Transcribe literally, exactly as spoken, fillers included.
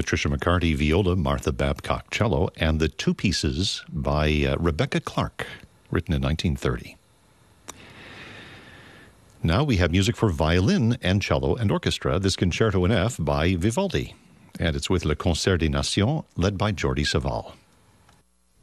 Patricia McCarty viola, Martha Babcock cello, and the two pieces by uh, Rebecca Clark, written in nineteen thirty. Now we have music for violin and cello and orchestra, this Concerto in F by Vivaldi, and it's with Le Concert des Nations, led by Jordi Savall.